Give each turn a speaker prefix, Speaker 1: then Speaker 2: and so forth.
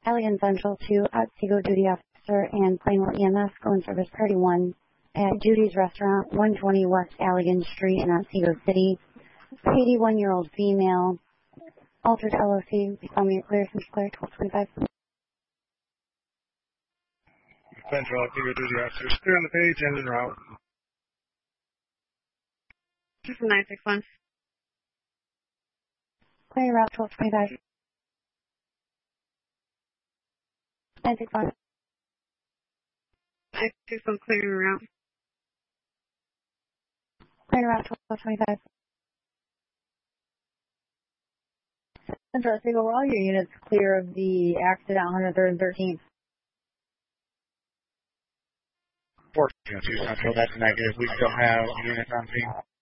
Speaker 1: Allegan Central to Otsego Duty Officer and Plainville EMS going service Priority 1 at Judy's Restaurant, 120 West Allegan Street in Otsego City. 81-year-old female, altered LOC, become your clear, since clear, 1225.
Speaker 2: Central Otsego Duty Officers, clear on the page and en route.
Speaker 3: 961.
Speaker 1: Clear route 1225. 961.
Speaker 3: 961 clearing route.
Speaker 1: Clear route 1225.
Speaker 4: Central Otsego, were all your units clear of the accident on 103rd and 13th?
Speaker 2: 422 Central, that's negative. We still have units on scene.